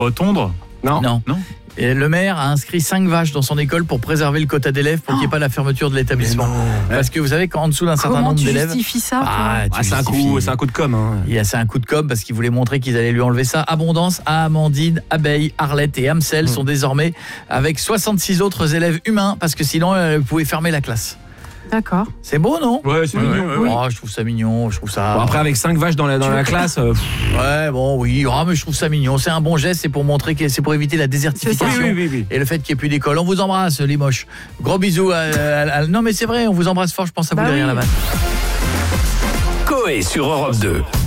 Tondre ? Non. Et le maire a inscrit 5 vaches dans son école pour préserver le quota d'élèves, pour qu'il n'y ait pas la fermeture de l'établissement. Parce que vous savez qu'en dessous d'un certain nombre d'élèves... Comment tu justifies ça, toi ? C'est un coup de com'. C'est un coup de com' parce qu'il voulait montrer qu'ils allaient lui enlever ça. Abondance, Amandine, Abeille, Arlette et Amsel sont désormais avec 66 autres élèves humains, parce que sinon, vous pouvez fermer la classe. D'accord. C'est beau, non ? Ouais, c'est mignon. Oh, je trouve ça mignon, je trouve ça... Bon, après, avec 5 vaches dans la classe... Ouais, bon, oui, mais je trouve ça mignon. C'est un bon geste, c'est pour montrer que c'est pour éviter la désertification oui. et le fait qu'il n'y ait plus d'école. On vous embrasse, les moches. Gros bisous. Non, mais c'est vrai, on vous embrasse fort, je pense à vous derrière la vanne. Coé sur Europe 2.